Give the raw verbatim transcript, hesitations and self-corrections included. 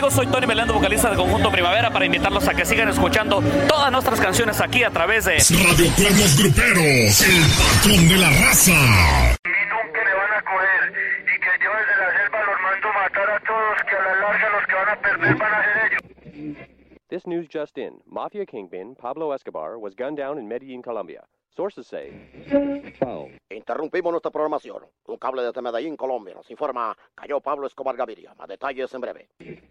amigos? Soy Tony Melendo, vocalista del Conjunto Primavera, para invitarlos a que sigan escuchando todas nuestras canciones aquí a través de Radio Cuernos Gruperos, el patrón de la raza. Y nunca le van a coger, y que yo desde la selva los mando matar a todos, que a la larga los que van a perder van a ser ellos. This news just in. Mafia kingpin Pablo Escobar was gunned down in Medellín, Colombia. Sources say... Interrumpimos nuestra programación. Un cable desde Medellín, Colombia, nos informa, cayó Pablo Escobar Gaviria. Más detalles en breve.